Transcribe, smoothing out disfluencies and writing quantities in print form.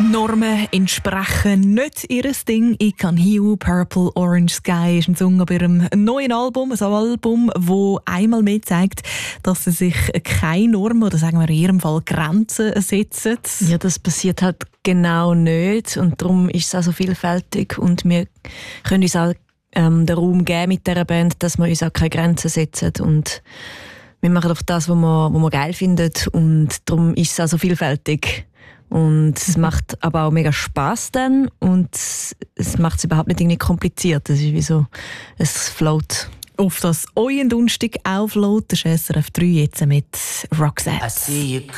Normen entsprechen nicht ihr Ding. «I Can Hear You», «Purple Orange Sky» ist ein Song bei ihrem neuen Album. Ein Album, das einmal mehr zeigt, dass sie sich keine Normen oder sagen wir in ihrem Fall Grenzen setzen. Ja, das passiert halt genau nicht und darum ist es auch so vielfältig und wir können uns auch den Raum geben mit dieser Band, dass wir uns auch keine Grenzen setzen und wir machen einfach das, was wir geil finden und darum ist es auch so vielfältig. Und es macht aber auch mega Spass dann und es macht es überhaupt nicht irgendwie kompliziert. Es ist wie so, es float. Auf das euren Donnerstag auflädt, ist SRF 3 jetzt mit Roxette.